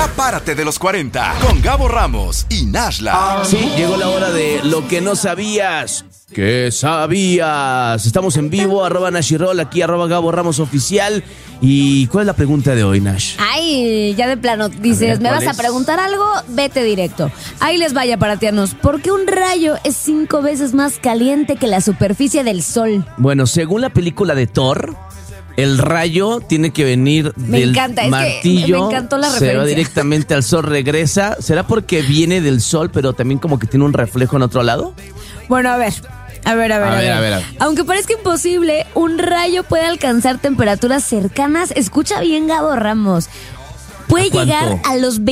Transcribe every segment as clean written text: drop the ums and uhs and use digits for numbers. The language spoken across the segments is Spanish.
Ya párate de los 40 con Gabo Ramos y Nashla. Sí, llegó la hora de lo que no sabías. ¿Qué sabías? Estamos en vivo, @Nashirol, aquí @Gabo Ramos Oficial. ¿Y cuál es la pregunta de hoy, Nash? Ay, ya de plano, dices, ver, ¿me ¿cuál vas es? a preguntar algo? Vete directo. Ahí les vaya, paratianos. ¿Por qué un rayo es 5 veces más caliente que la superficie del sol? Bueno, según la película de Thor, el rayo tiene que venir Me del encanta, es que martillo, me encantó la se va referencia. directamente al sol, regresa. ¿Será porque viene del sol, pero también como que tiene un reflejo en otro lado? Bueno, a ver. A ver. Aunque parezca imposible, un rayo puede alcanzar temperaturas cercanas. Escucha bien, Gabo Ramos. Puede ¿A cuánto? llegar a los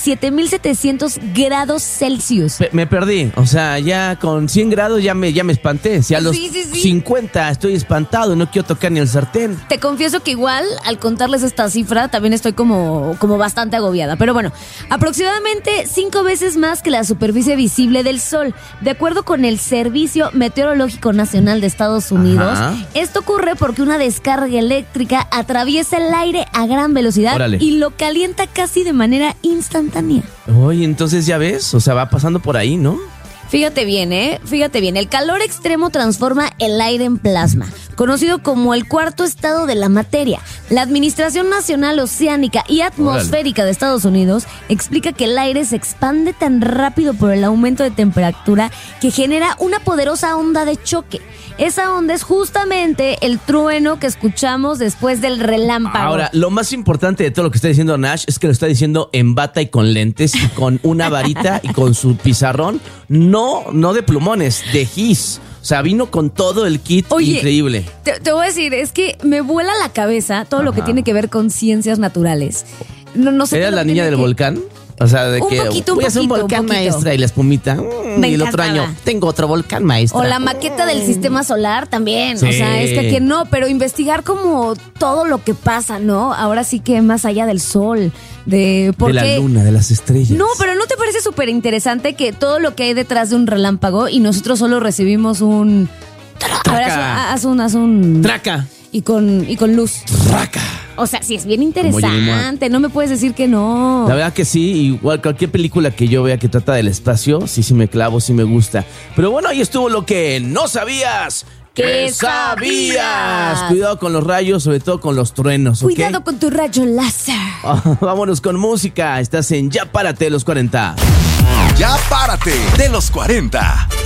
27,700 grados Celsius. Me perdí, o sea, ya con 100 grados ya me espanté. Si a los Sí. 50 estoy espantado, no quiero tocar ni el sartén. Te confieso que igual, al contarles esta cifra, también estoy como bastante agobiada. Pero bueno, aproximadamente 5 veces más que la superficie visible del Sol. De acuerdo con el Servicio Meteorológico Nacional de Estados Unidos, Ajá. esto ocurre porque una descarga eléctrica atraviesa el aire a gran velocidad Órale. y lo calienta casi de manera instantánea. Oye, entonces ya ves, o sea, va pasando por ahí, ¿no? Fíjate bien, Fíjate bien. El calor extremo transforma el aire en plasma, conocido como el cuarto estado de la materia. La Administración Nacional Oceánica y Atmosférica de Estados Unidos explica que el aire se expande tan rápido por el aumento de temperatura que genera una poderosa onda de choque. Esa onda es justamente el trueno que escuchamos después del relámpago. Ahora, lo más importante de todo lo que está diciendo Nash es que lo está diciendo en bata y con lentes y con una varita y con su pizarrón. No de plumones, de gis. O sea, vino con todo el kit. Oye, increíble. Te voy a decir, es que me vuela la cabeza todo lo que Ajá. tiene que ver con ciencias naturales. No sé. ¿Eras todo lo la que niña tiene del que- volcán? O sea, de Un que poquito, voy a hacer un volcán, maestra, y la espumita. Me Y el otro encantaba. año, tengo otro volcán, maestra. O la maqueta del sistema solar también. Sí. O sea, es que aquí no, pero investigar como todo lo que pasa, ¿no? Ahora sí que más allá del sol, de por de qué. la luna, de las estrellas. No, pero ¿no te parece súper interesante que todo lo que hay detrás de un relámpago y nosotros solo recibimos un... A ver, haz un... Traca. Y con luz. Traca. O sea, sí es bien Jimmy interesante. No me puedes decir que no. La verdad que sí, igual cualquier película que yo vea que trata del espacio, sí me clavo, sí me gusta. Pero bueno, ahí estuvo lo que no sabías. ¿Qué sabías? Cuidado con los rayos, sobre todo con los truenos, ¿ok? Cuidado con tu rayo láser. Vámonos con música. Estás en Ya Párate de los 40. Ya párate de los 40.